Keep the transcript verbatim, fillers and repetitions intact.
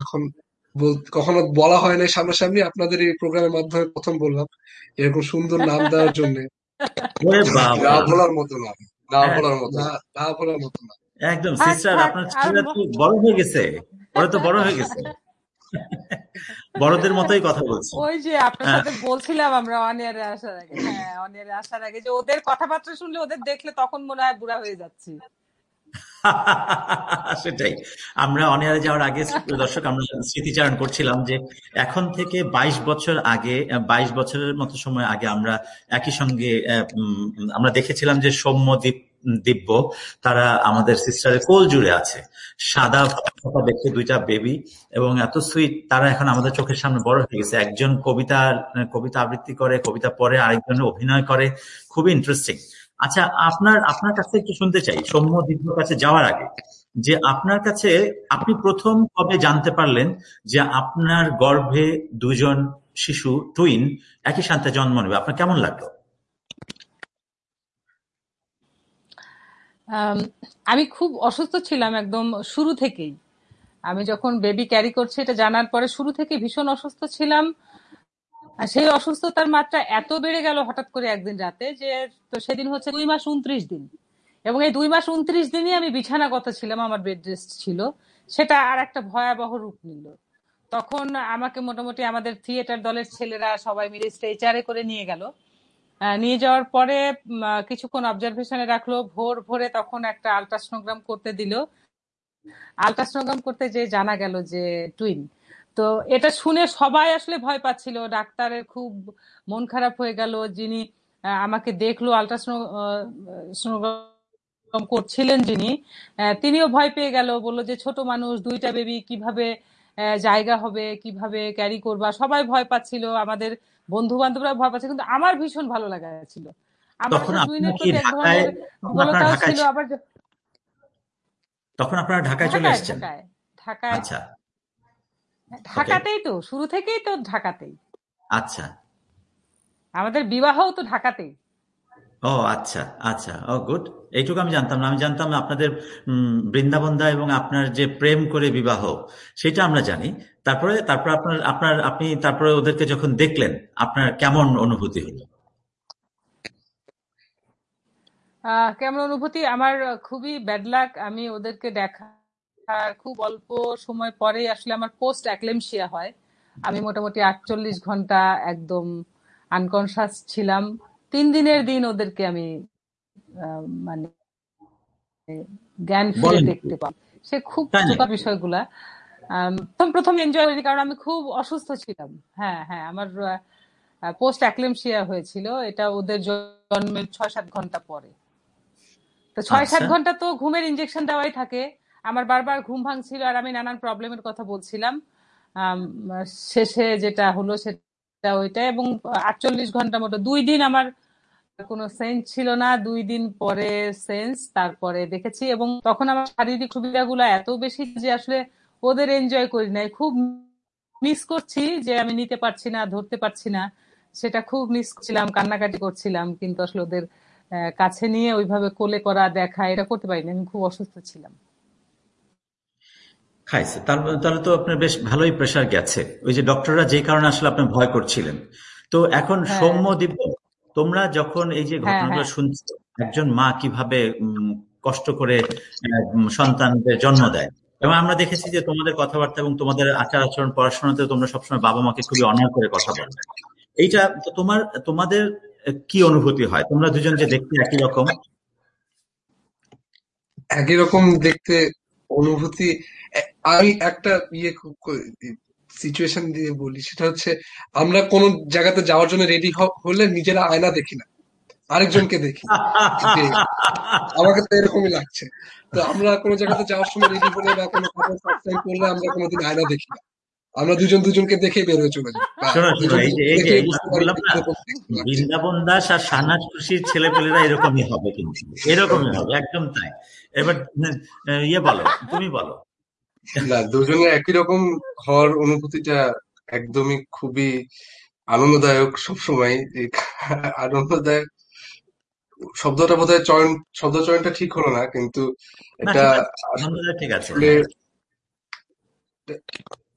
এখন বল- কখনো বলা হয় না সামনাসামনি, আপনাদের এই প্রোগ্রামের মাধ্যমে প্রথম বললাম এরকম সুন্দর নাম দেওয়ার জন্য। ওরে না বাবা, বলার মতো না, না হ্যাঁ, বলার মতো না, না বলার মতো না। একদম থাক সিস্টার, থাক আপনার আর ছেলেরা ব- তো বড় হয়ে গেছে, ওরা তো বড় হয়ে গেছে, বড়দের মতোই কথা বলছে। ওই যে আপনার আহ, সাথে বলছিলাম আমরা অনিয়ারে আসার আগে, হ্যাঁ অনিয়ারে আসার আগে, যে ওদের কথাবার্তা শুনলে ওদের দেখলে তখন মনে হয় বুড়া হয়ে যাচ্ছি। সেটাই। আমরা অনিয়ারে যাওয়ার আগে দর্শক আমরা স্মৃতিচারণ করছিলাম যে এখন থেকে বাইশ বছর আগে, বাইশ বছরের মতো সময় আগে আমরা একই সঙ্গে আহ, উম, আমরা দেখেছিলাম যে সৌম্য দ্বীপ দিব্য তারা আমাদের সিস্টারের কোল জুড়ে আছে, সাদা ফর্সা দেখতে দুইটা বেবি, এবং এত সুইট। তারা এখন আমাদের চোখের সামনে বড় হয়ে গেছে, একজন কবিতা কবিতা আবৃত্তি করে, কবিতা পড়ে, আরেকজন অভিনয় করে, খুবই ইন্টারেস্টিং। আচ্ছা, আপনার আপনার কাছে একটু শুনতে চাই সৌম্য দিব্যর কাছে যাওয়ার আগে, যে আপনার কাছে আপনি প্রথম কবে জানতে পারলেন যে আপনার গর্ভে দুজন শিশু টুইন একই সাথে জন্ম নেবে, আপনার কেমন লাগলো? আম, আমি খুব অসুস্থ ছিলাম একদম শুরু থেকেই। আমি যখন বেবি ক্যারি করছি এটা জানার পরে শুরু থেকে ভীষণ অসুস্থ ছিলাম। আর সেই অসুস্থতার মাত্রা এত বেড়ে গেল হঠাৎ করে একদিন রাতে, যে তো সেদিন হচ্ছে দুই মাস উনত্রিশ দিন, এবং এই দুই মাস উনত্রিশ দিনই আমি বিছানাগত ছিলাম, আমার বেড রেস্ট ছিল। সেটা আর একটা ভয়াবহ রূপ নিল। তখন আমাকে মোটামুটি আমাদের থিয়েটার দলের ছেলেরা সবাই মিলে স্ট্রেচারে করে নিয়ে গেল। আহ, নিয়ে যাওয়ার পরে উম, আহ, কিছুক্ষণ অবজারভেশনে রাখলো, ভোর ভোরে তখন একটা আলট্রাসোনোগ্রাম করতে দিল। আলট্রাসোনোগ্রাম করতে যে জানা গেল যে টুইন। তো এটা শুনে সবাই আসলে ভয় পাচ্ছিল, ডাক্তারের খুব মন খারাপ হয়ে গেল। যিনি আহ, আমাকে দেখলো, আলট্রাসোনোগ্রাম করছিলেন যিনি, আহ, তিনিও ভয় পেয়ে গেল, বললো যে ছোট মানুষ, দুইটা বেবি কিভাবে আহ, জায়গা হবে, কিভাবে ক্যারি করবা, সবাই ভয় পাচ্ছিল, আমাদের বন্ধু বান্ধবরা ভয় পাচ্ছিল, কিন্তু আমার ভীষণ ভালো লাগা ছিল। আমার তখন আসলে আপনারা টুইনের কি প্রতি এক ঢাকায়, ধরনের তখন আপনারা দুর্বলতাও ঢাকায় ছিল। ছি- আবার যে- তখন আপনারা ঢাকায় চলে ঢাকায় এসেছেন? ঢাকায় ঢাকায় আচ্ছা, ওকে, ঢাকাতেই তো, শুরু থেকেই তো ঢাকাতেই। আচ্ছা, আমাদের বিবাহও তো ঢাকাতেই। ও আচ্ছা, আচ্ছা, ও গুড। এইটুকু আমি জানতাম না, আমি জানতাম আপনাদের উম, বৃন্দাবনদা এবং আপনার যে প্রেম করে বিবাহ, সেটা আমরা জানি। তারপরে তারপর আপনার আপনার আপনি তারপরে ওদেরকে যখন দেখলেন, আপনার কেমন অনুভূতি হলো? আহ কেমন অনুভূতি, আমার খুবই ব্যাড লাক। আমি ওদেরকে দেখার খুব অল্প সময় পরেই আসলে আমার পোস্ট অ্যাক্লেমশিয়া হয়। আমি মোটামুটি আটচল্লিশ ঘন্টা একদম আনকনসাস ছিলাম। তিন দিনের দিন ওদেরকে আমি আহ, মানে জ্ঞান ফিরে বলেন কি, দেখতে পাই। সে খুব তাই চোখা নাকি? বিষয়গুলা। আম, প্রথম প্রথম এনজয় করিনি, কারণ আমি খুব অসুস্থ ছিলাম। হ্যাঁ হ্যাঁ, আমার পোস্ট অ্যাক্লেমশিয়া হয়েছিল, এটা ওদের জন্মের ছয় সাত ঘন্টা পরে। তো ছয় সাত আচ্ছা, ঘন্টা তো ঘুমের ইনজেকশন দেওয়াই থাকে। আমার বারবার ঘুম ভাঙছিল আর আমি নানান প্রবলেমের কথা বলছিলাম। আম, শেষে যেটা হলো সেটা ওইটা। এবং আটচল্লিশ ঘন্টা মতো, দুই দিন আমার কোনো সেন্স ছিল না, দুই দিন পরে সেন্স, তারপরে দেখেছি। এবং তখন আমার শারীরিক সুবিধাগুলো এত বেশি যে আসলে ওদের এনজয় করি নাই, খুব মিস করছি যে আমি নিতে পারছি না, ধরতে পারছি না। সেটা খুব মিস করছিলাম, কান্নাকাটি করছিলাম, কিন্তু আসলে ওদের আহ, কাছে নিয়ে ওইভাবে কোলে করা, দেখা, এটা করতে পারিনি, আমি খুব অসুস্থ ছিলাম। খাইছে, তার- তাহলে তো আপনার বেশ ভালোই প্রেসার গেছে, ওই যে ডক্টররা যে কারণে আসলে আপনি ভয় করছিলেন। তো এখন হ্যাঁ সৌম্য দিব্য, তোমরা যখন এই যে হ্যাঁ ঘটনাগুলো হ্যাঁ। শুনছো, একজন মা কিভাবে উম, কষ্ট করে আহ, উম, সন্তানদের জন্ম দেয়, এবং আমরা দেখেছি যে তোমাদের কথাবার্তা এবং তোমাদের আচার আচরণ, পড়াশোনাতে তোমরা সবসময় বাবা মাকে খুবই অনার করে কথা বলো। এইটা তো তোমার তোমাদের আহ, কি অনুভূতি হয়, তোমরা দুজন যে দেখতে একই রকম? একই রকম দেখতে অনুভূতি। এ- আমি একটা ইয়ে সিচুয়েশন দিয়ে বলি, সেটা হচ্ছে আমরা কোন জায়গাতে যাওয়ার জন্য রেডি হলে নিজেরা আয়না দেখি না, আরেকজনকে দেখি যে আমাকে তো এরকমই লাগছে। তো আমরা কোনো জায়গাতে যাওয়ার সময় রেডি হলে বা কোনো কাপড় ফার্স্ট টাইম করলে আমরা কোনোদিন আয়না দেখি না, আমরা দুজন দুজনকে দেখে বের হয়ে চলে যাই, বা শোনো শোনো, দুজন এই যে দুজনকে এই যে দেখে এই যে বুঝতে আমি পারি বললাম যে না, কিরকম দেখতে লাগছে। বৃন্দাবন দাস আর শাহনাজ খুশির ছেলেপেলেরা এরকমই হবে, কিন্তু এরকমই হবে, একদম তাই। এবার আহ, ইয়ে বলো, তুমি বলো। না, দুজনে একই রকম হওয়ার অনুভূতিটা একদমই খুবই আনন্দদায়ক সবসময়। আনন্দদায়ক শব্দটা বোধহয় চয়ন, শব্দ চয়নটা ঠিক হলো না, কিন্তু না এটা ঠিক আছে, আসলে আনন্দটা ঠিক আছে, আসলে হ্যাঁ।